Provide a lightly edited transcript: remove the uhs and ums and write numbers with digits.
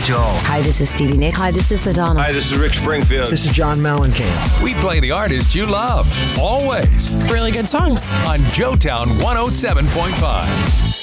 Joel. Hi, this is Stevie Nicks. Hi, this is Madonna. Hi, this is Rick Springfield. This is John Mellencamp. We play the artists you love, always. Really good songs. On Joetown 107.5.